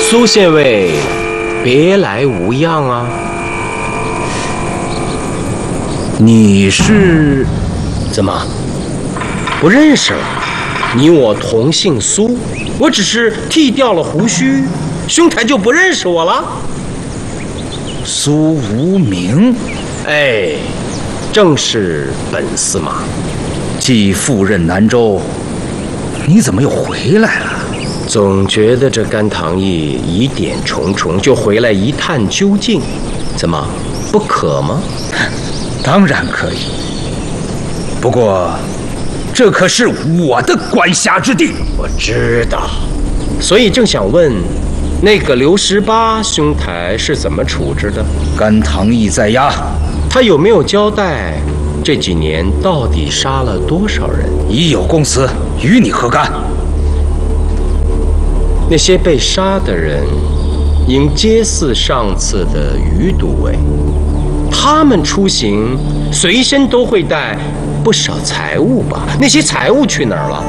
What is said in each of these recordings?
苏县尉，别来无恙啊！ 你是？ 怎么不认识了？你我同姓苏，我只是剃掉了胡须，兄台就不认识我了？ 苏无名？ 哎，正是本司马。 既赴任南州，你怎么又回来了？ 总觉得这甘棠义疑点重重，就回来一探究竟。怎么不可吗？ 当然可以，不过这可是我的管辖之地。 我知道，所以正想问，那个刘18兄台是怎么处置的？ 甘棠义在押， 他有没有交代这几年到底杀了多少人？ 已有公词，与你何干？ 那些被杀的人，应皆似上次的余都尉。他们出行随身都会带不少财物吧？那些财物去哪儿了？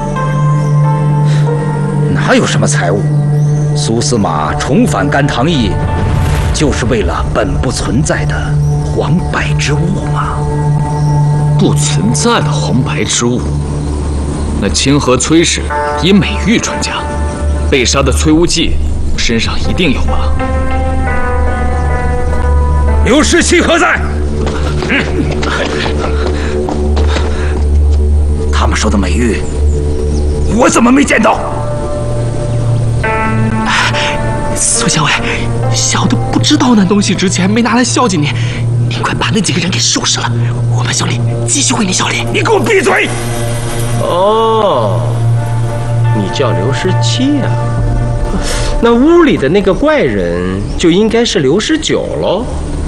哪有什么财物？苏司马重返甘棠义，就是为了本不存在的黄白之物嘛。 不存在的黄白之物？那清河崔氏因美玉传家，被杀的崔无忌身上一定有吧？ 刘氏契何在？他们说的美玉，我怎么没见到？ 苏县尉，小的不知道那东西值钱，没拿来孝敬您。您快把那几个人给收拾了，我们兄弟继续为您效力。 你给我闭嘴！ 哦，你叫刘17啊？那屋里的那个怪人就应该是刘19喽。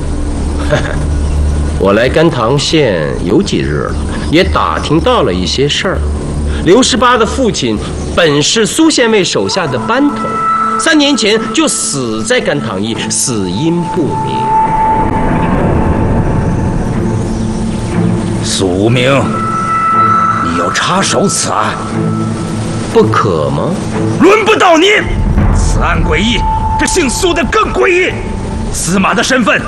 我来甘棠县有几日了，也打听到了一些事儿。刘18的父亲本是苏县尉手下的班头，3年前就死在甘棠驿，死因不明。 苏无名，你要插手此案， 不可吗？ 轮不到你。此案诡异，这姓苏的更诡异。司马的身份